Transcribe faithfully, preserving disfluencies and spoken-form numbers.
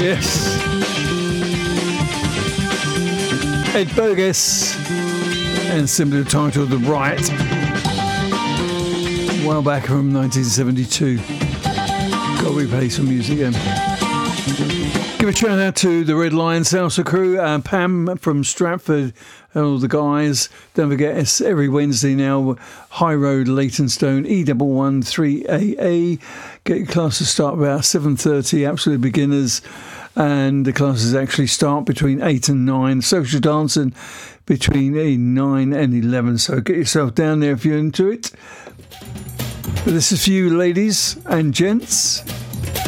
Yes. Ed Burgess, and simply titled The Right. Well back from nineteen seventy-two. Got to replay some music then. Give a shout out to the Red Lion Salsa crew, uh, Pam from Stratford, and all the guys. Don't forget, it's every Wednesday now, High Road, Leytonstone, E one one three A A. Get your classes start about seven thirty, absolute beginners. And the classes actually start between eight and nine. Social dancing between nine and eleven. So get yourself down there if you're into it. But this is for you, ladies and gents.